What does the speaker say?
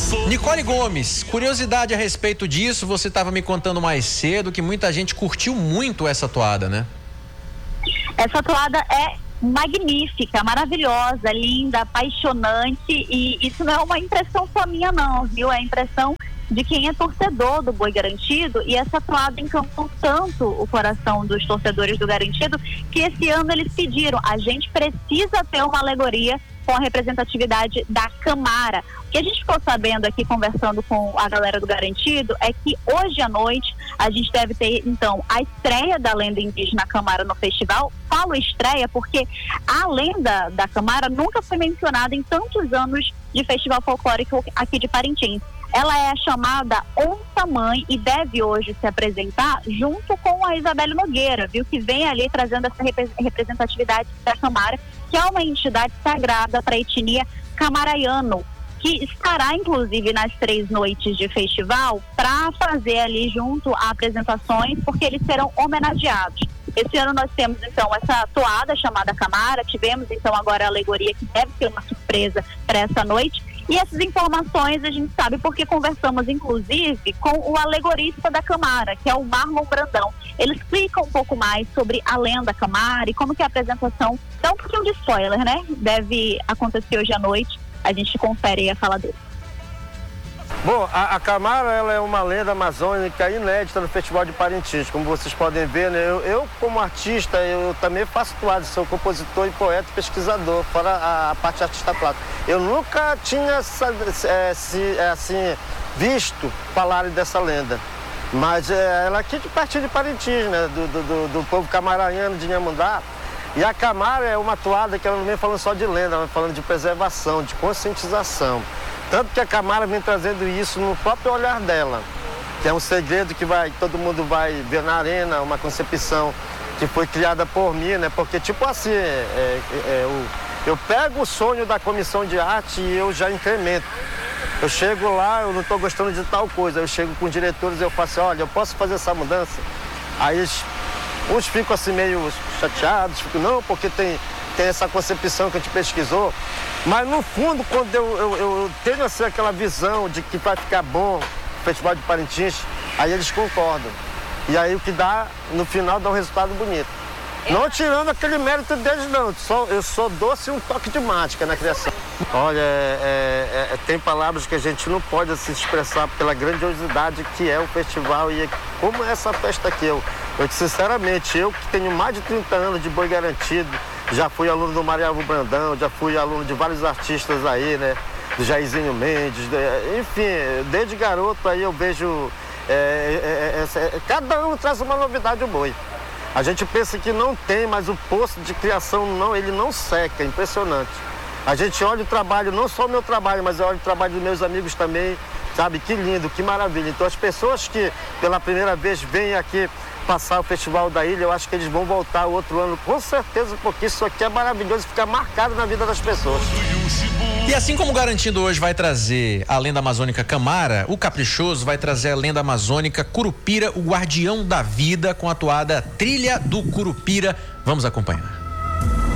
Nicole Gomes, curiosidade a respeito disso, você estava me contando mais cedo que muita gente curtiu muito essa toada, né? Essa toada é magnífica, maravilhosa, linda, apaixonante, e isso não é uma impressão só minha não, viu? É a impressão de quem é torcedor do Boi Garantido, e essa toada encantou tanto o coração dos torcedores do Garantido que esse ano eles pediram: a gente precisa ter uma alegoria com a representatividade da Camara. O que a gente ficou sabendo aqui, conversando com a galera do Garantido, é que hoje à noite a gente deve ter, então, a estreia da lenda indígena Camara no festival. Falo estreia porque a lenda da Camara nunca foi mencionada em tantos anos de festival folclórico aqui de Parintins. Ela é a chamada Onça-Mãe e deve hoje se apresentar junto com a Isabelle Nogueira, viu? Que vem ali trazendo essa representatividade da Camara, que é uma entidade sagrada para a etnia camaraiano, que estará inclusive nas 3 noites de festival para fazer ali junto a apresentações, porque eles serão homenageados. Esse ano nós temos então essa toada chamada Camara, tivemos então agora a alegoria, que deve ser uma surpresa para essa noite. E essas informações a gente sabe porque conversamos inclusive com o alegorista da Camara, que é o Marlon Brandão. Ele explica um pouco mais sobre a lenda Camara e como que a apresentação, dá um pouquinho de spoiler, né? Deve acontecer hoje à noite. A gente confere aí a fala dele. Bom, a Camara, ela é uma lenda amazônica inédita no Festival de Parintins, como vocês podem ver, né? Eu como artista, eu também faço toada, sou compositor e poeta e pesquisador, fora a parte artista plástica. Eu nunca tinha visto falarem dessa lenda, mas ela é aqui de pertinho de Parintins, né? Do povo camaraiano de Inhamundá. E a Camara é uma toada que ela não vem falando só de lenda, ela vem falando de preservação, de conscientização. Tanto que a Camara vem trazendo isso no próprio olhar dela, que é um segredo que todo mundo vai ver na arena, uma concepção que foi criada por mim, né? Porque tipo assim, eu pego o sonho da comissão de arte e eu já incremento. Eu chego lá, eu não estou gostando de tal coisa, eu chego com diretores e eu faço assim: olha, eu posso fazer essa mudança? Aí uns ficam assim meio chateados, ficam, não, porque tem essa concepção que a gente pesquisou, mas no fundo, quando eu tenho assim, aquela visão de que vai ficar bom o Festival de Parintins, aí eles concordam. E aí o que dá, no final, dá um resultado bonito. Não tirando aquele mérito deles, não. Eu só dou assim, um toque de mágica na criação. Olha, tem palavras que a gente não pode se expressar pela grandiosidade que é o festival e como é essa festa aqui. Sinceramente, eu que tenho mais de 30 anos de Boi Garantido, já fui aluno do Mariavo Brandão, já fui aluno de vários artistas aí, né? Do Jairzinho Mendes, enfim, desde garoto aí eu vejo... cada ano traz uma novidade o boi. A gente pensa que não tem, mas o poço de criação, ele não seca, é impressionante. A gente olha o trabalho, não só o meu trabalho, mas eu olho o trabalho dos meus amigos também, sabe? Que lindo, que maravilha. Então as pessoas que pela primeira vez vêm aqui passar o Festival da Ilha, eu acho que eles vão voltar o outro ano, com certeza, porque isso aqui é maravilhoso e fica marcado na vida das pessoas. E assim como o Garantido hoje vai trazer a lenda amazônica Camara, o Caprichoso vai trazer a lenda amazônica Curupira, o guardião da vida, com a toada Trilha do Curupira. Vamos acompanhar.